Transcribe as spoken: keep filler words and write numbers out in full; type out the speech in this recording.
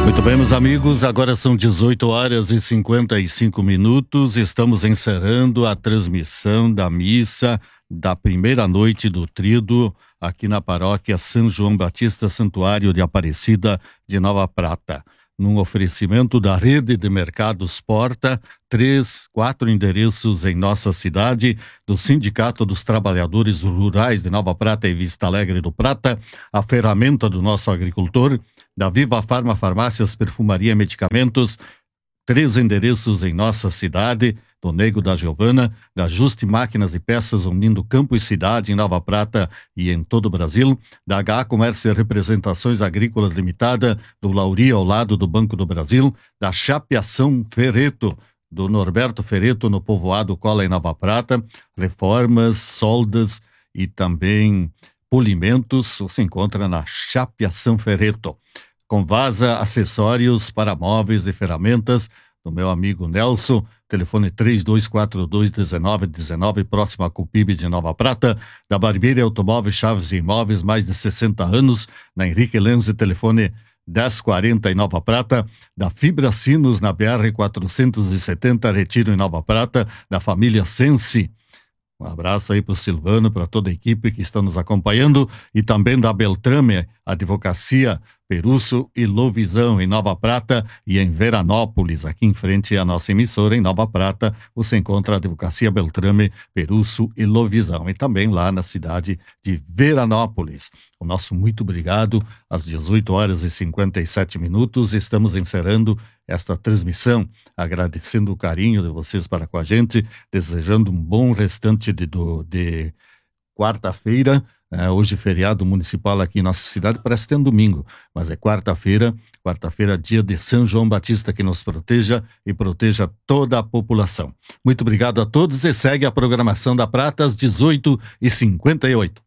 Muito bem, meus amigos, agora são dezoito horas e cinquenta e cinco minutos. Estamos encerrando a transmissão da missa da primeira noite do Tríduo aqui na paróquia São João Batista Santuário de Aparecida de Nova Prata. Num oferecimento da Rede de Mercados Porta, três, quatro endereços em nossa cidade, do Sindicato dos Trabalhadores Rurais de Nova Prata e Vista Alegre do Prata, a ferramenta do nosso agricultor, da Viva Farma Farmácias, Perfumaria e Medicamentos, três endereços em nossa cidade, do Nego da Giovana, da Juste Máquinas e Peças unindo campo e cidade em Nova Prata e em todo o Brasil, da H A Comércio e Representações Agrícolas Limitada, do Lauri ao lado do Banco do Brasil, da Chapeação Ferreto, do Norberto Ferreto no povoado Cola em Nova Prata, reformas, soldas e também polimentos, você encontra na Chapeação Ferreto. Convasa Acessórios para Móveis e Ferramentas, do meu amigo Nelson, telefone três dois quatro dois, um nove um nove, próximo a Cupib de Nova Prata, da Barbeira Automóveis, Chaves e Imóveis, mais de sessenta anos, na Henrique Lenze, telefone dez quarenta em Nova Prata, da Fibra Sinos na B R quatrocentos e setenta, Retiro em Nova Prata, da família Sense. Um abraço aí para o Silvano, para toda a equipe que está nos acompanhando, e também da Beltrame, Advocacia, Perusso e Lovisão em Nova Prata e em Veranópolis, aqui em frente à nossa emissora em Nova Prata, você encontra a Advocacia Beltrame, Perusso e Lovisão, e também lá na cidade de Veranópolis. O nosso muito obrigado, às dezoito horas e cinquenta e sete minutos, estamos encerrando esta transmissão, agradecendo o carinho de vocês para com a gente, desejando um bom restante de, do, de quarta-feira. É, hoje feriado municipal aqui em nossa cidade, parece que tem um domingo, mas é quarta-feira, quarta-feira, dia de São João Batista, que nos proteja e proteja toda a população. Muito obrigado a todos e segue a programação da Prata às dezoito e cinquenta e oito.